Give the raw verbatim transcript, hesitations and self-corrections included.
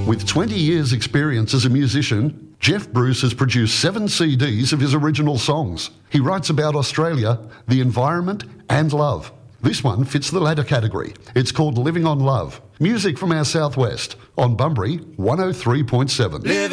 With twenty years' experience as a musician, Jeff Bruce has produced seven C Ds of his original songs. He writes about Australia, the environment and love. This one fits the latter category. It's called Living on Love. Music from our southwest on Bunbury one oh three point seven.